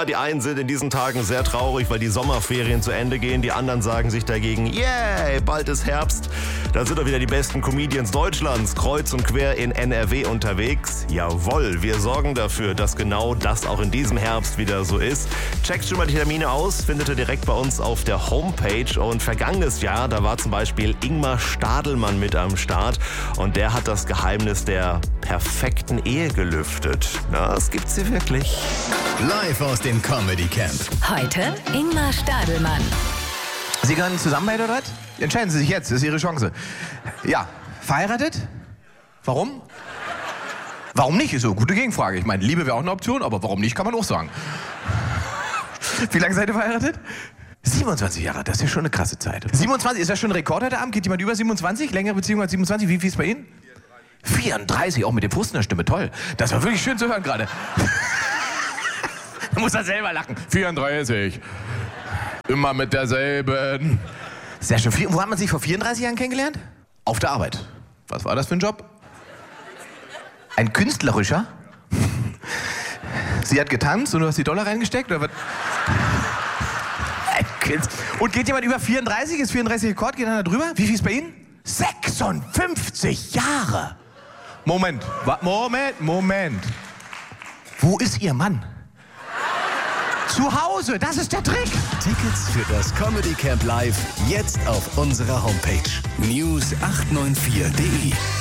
Ja, die einen sind in diesen Tagen sehr traurig, weil die Sommerferien zu Ende gehen. Die anderen sagen sich dagegen, yay, bald ist Herbst. Da sind doch wieder die besten Comedians Deutschlands kreuz und quer in NRW unterwegs. Jawohl, wir sorgen dafür, dass genau das auch in diesem Herbst wieder so ist. Checkt schon mal die Termine aus, findet ihr direkt bei uns auf der Homepage. Und vergangenes Jahr, da war zum Beispiel Ingmar Stadelmann mit am Start. Und der hat das Geheimnis der perfekten Ehe gelüftet. Na, das gibt's hier wirklich. Live aus dem Comedy Camp. Heute Ingmar Stadelmann. Sie gehören zusammen, oder was? Entscheiden Sie sich jetzt, das ist Ihre Chance. Ja, verheiratet? Warum? Warum nicht? Ist so eine gute Gegenfrage. Ich meine, Liebe wäre auch eine Option, aber warum nicht, kann man auch sagen. Wie lange seid ihr verheiratet? 27 Jahre, das ist ja schon eine krasse Zeit. 27, ist das schon ein Rekord heute Abend? Geht jemand über 27? Längere Beziehung als 27? Wie viel ist bei Ihnen? 34, auch mit dem Frust in der Stimme, toll. Das war wirklich schön zu hören gerade. Da muss er selber lachen. 34. Immer mit derselben. Sehr schön. Wo hat man sich vor 34 Jahren kennengelernt? Auf der Arbeit. Was war das für ein Job? Ein künstlerischer? Sie hat getanzt und du hast die Dollar reingesteckt? Oder was? Und geht jemand über 34? Ist 34 Rekord? Geht einer drüber? Wie viel ist bei Ihnen? 56 Jahre! Moment. Moment. Wo ist Ihr Mann? Zu Hause, das ist der Trick. Tickets für das Comedy Camp Live jetzt auf unserer Homepage news894.de.